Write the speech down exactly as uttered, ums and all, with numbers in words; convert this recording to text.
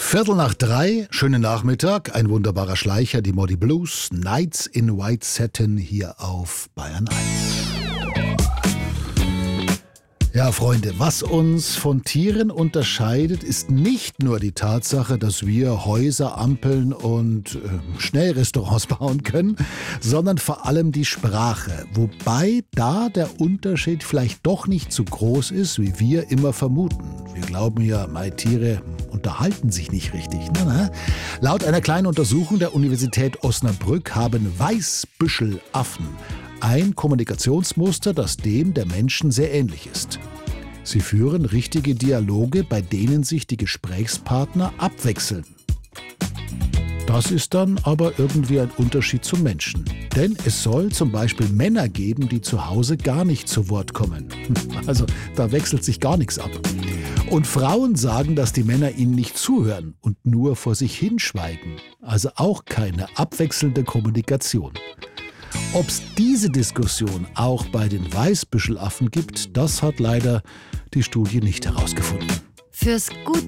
Viertel nach drei, schönen Nachmittag, ein wunderbarer Schleicher, die Modi Blues, Nights in White Satin hier auf Bayern eins. Ja, Freunde, was uns von Tieren unterscheidet, ist nicht nur die Tatsache, dass wir Häuser, Ampeln und äh, Schnellrestaurants bauen können, sondern vor allem die Sprache. Wobei da der Unterschied vielleicht doch nicht so groß ist, wie wir immer vermuten. Wir glauben ja, meine Tiere unterhalten sich nicht richtig. Na, na. Laut einer kleinen Untersuchung der Universität Osnabrück haben Weißbüschelaffen ein Kommunikationsmuster, das dem der Menschen sehr ähnlich ist. Sie führen richtige Dialoge, bei denen sich die Gesprächspartner abwechseln. Das ist dann aber irgendwie ein Unterschied zum Menschen. Denn es soll zum Beispiel Männer geben, die zu Hause gar nicht zu Wort kommen. Also da wechselt sich gar nichts ab. Und Frauen sagen, dass die Männer ihnen nicht zuhören und nur vor sich hinschweigen. Also auch keine abwechselnde Kommunikation. Ob es diese Diskussion auch bei den Weißbüschelaffen gibt, das hat leider die Studie nicht herausgefunden. Fürs gute